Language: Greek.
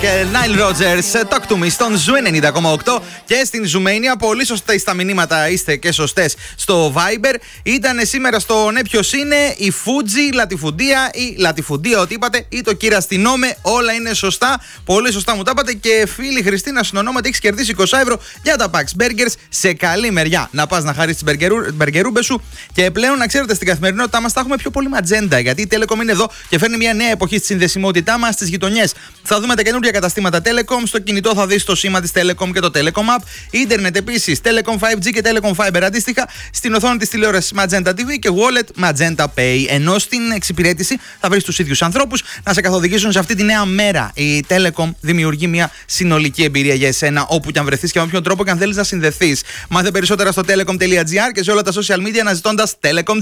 Και Nile Rodgers, Talk to Me στον Ζου 90,8 και στην Ζουμania. Πολύ σωστά στα μηνύματα είστε και σωστές στο Viber. Ήταν σήμερα στο ναι ποιος είναι, η Fuji, Λατιφουντία ή Λατιφουντία, ό,τι είπατε, ή το Κυραστινόμε. Όλα είναι σωστά. Πολύ σωστά μου τα είπατε. Και φίλη Χριστίνα στην ονόματι έχει κερδίσει 20 ευρώ για τα Pax Burgers σε καλή μεριά. Να πας να χαρίσεις τις μπεργκερούμπες σου. Και πλέον να ξέρετε, στην καθημερινότητά μας τα έχουμε πιο πολύ ματζέντα. Γιατί η Telecom είναι εδώ και φέρνει μια νέα εποχή στη συνδεσιμότητά μας στις γειτονιές. Θα δούμε τα καινούργια καταστήματα Telecom. Στο κινητό θα δεις το σήμα της Telecom και το Telecom App. Ίντερνετ επίσης Telecom 5G και Telecom Fiber αντίστοιχα. Στην οθόνη της τηλεόρασης Magenta TV και Wallet Magenta Pay. Ενώ στην εξυπηρέτηση θα βρεις τους ίδιους ανθρώπους να σε καθοδηγήσουν σε αυτή τη νέα μέρα. Η Telecom δημιουργεί μια συνολική εμπειρία για εσένα όπου και αν βρεθείς και με ποιον τρόπο και αν θέλεις να συνδεθείς. Μάθε περισσότερα στο telecom.gr και σε όλα τα social media αναζητώντας Telecom.